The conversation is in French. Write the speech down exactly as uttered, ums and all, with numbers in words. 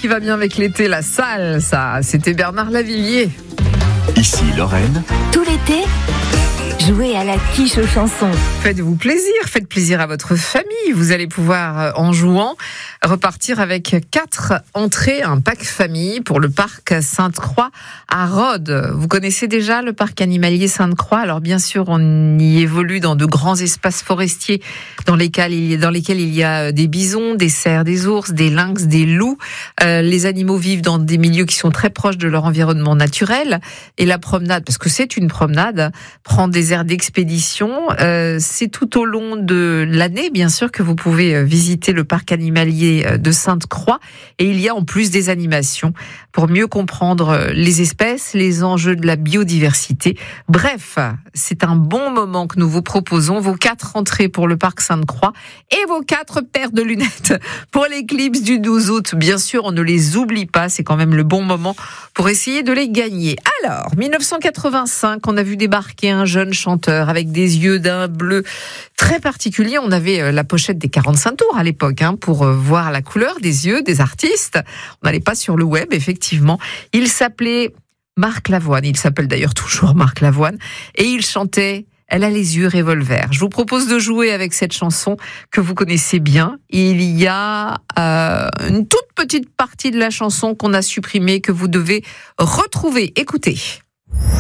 qui va bien avec l'été, la salle, ça, c'était Bernard Lavilliers. Ici Lorraine. Tout l'été, jouez à la quiche aux chansons. Faites-vous plaisir, faites plaisir à votre famille. Vous allez pouvoir, en jouant, repartir avec quatre entrées, un pack famille pour le parc Sainte-Croix à Rhodes. Vous connaissez déjà le parc animalier Sainte-Croix. Alors bien sûr, on y évolue dans de grands espaces forestiers dans lesquels il y a, dans lesquels il y a des bisons, des cerfs, des ours, des lynx, des loups. Euh, les animaux vivent dans des milieux qui sont très proches de leur environnement naturel. Et la promenade, parce que c'est une promenade, prend des aires d'expédition. Euh, c'est tout au long de l'année, bien sûr, que vous pouvez visiter le parc animalier de Sainte-Croix. Et il y a en plus des animations pour mieux comprendre les espèces, les enjeux de la biodiversité. Bref, c'est un bon moment que nous vous proposons. Vos quatre entrées pour le parc Sainte-Croix et vos quatre paires de lunettes pour l'éclipse du douze août. Bien sûr, on ne les oublie pas. C'est quand même le bon moment pour essayer de les gagner. Alors, dix-neuf cent quatre-vingt-cinq, on a vu débarquer un jeune chanteur avec des yeux d'un bleu très particulier. On avait la pochette des quarante-cinq tours à l'époque, hein, pour voir la couleur des yeux des artistes. On n'allait pas sur le web, effectivement. Il s'appelait Marc Lavoine. Il s'appelle d'ailleurs toujours Marc Lavoine. Et il chantait « Elle a les yeux revolver ». Je vous propose de jouer avec cette chanson que vous connaissez bien. Il y a euh, une toute petite partie de la chanson qu'on a supprimée, que vous devez retrouver. Écoutez.